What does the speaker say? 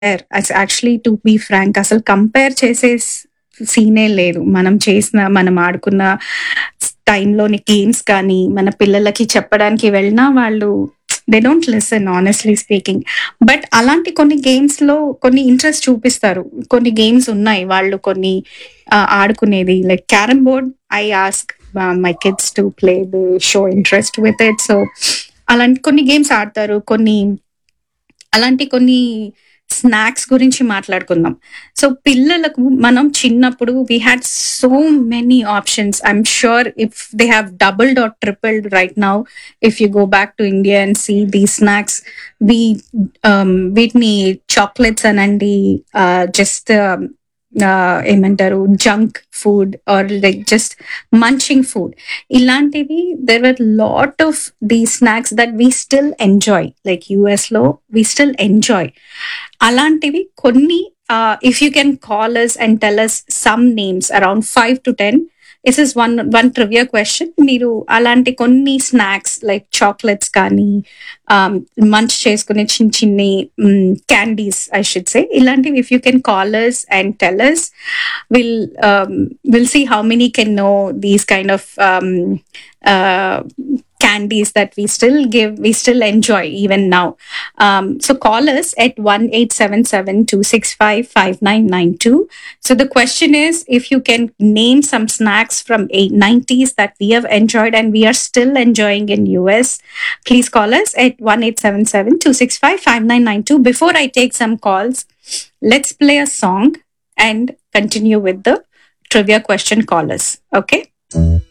Actually to be Frank అసలు compare చేసే సీనే లేదు. మనం ఆడుకున్న టైంలోని గేమ్స్ కానీ, మన పిల్లలకి చెప్పడానికి వెళ్ళినా వాళ్ళు they don't listen honestly speaking. But అలాంటి కొన్ని గేమ్స్‌లో కొన్ని ఇంట్రెస్ట్ చూపిస్తారు. కొన్ని గేమ్స్ ఉన్నాయి. వాళ్ళు కొన్ని ఆడుకునేది like carrom board I ask my kids to play. They show interest with it. So, అలాంటి కొన్ని గేమ్స్ ఆడతారు. అలాంటి కొన్ని స్నాక్స్ గురించి మాట్లాడుకుందాం. సో, పిల్లలకు మనం చిన్నప్పుడు వి had so many options. I'm sure if they have doubled are tripled right now if you go back to India and see these snacks. వి వీటిని చాక్లెట్స్ అనండి, జస్ట్ ఏమంటారు junk food are like just munching food. ఇలాంటివి there were lot of దీ snacks that we still enjoy. Like యుఎస్‌లో we still enjoy. అలాంటివి కొన్ని if you can call us and tell us some names around 5 to 10. This is one trivia question. మీరు అలాంటి కొన్ని snacks like chocolates కానీ, మంచ్ చేసుకునే చిన్న చిన్ని క్యాండీస్ ఐ షుడ్ సే, ఇలాంటివి if you can call us and tell us, will will see how many can no these kind of candies that we still enjoy even now. So call us at 1-877-265-5992. So the question is, if you can name some snacks from 90s that we have enjoyed and we are still enjoying in US, please call us at 1-877-265-5992. Before I take some calls, let's play a song and continue with the trivia question callers. Okay?